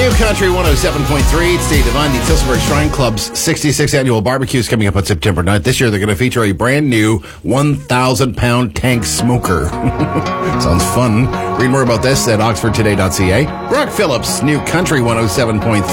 New Country 107.3. It's Dave Devine. The Tillsonburg Shrine Club's 66th annual barbecue is coming up on September 9th. This year, they're going to feature a brand new 1,000-pound tank smoker. Sounds fun. Read more about this at oxfordtoday.ca. Brock Phillips, New Country 107.3.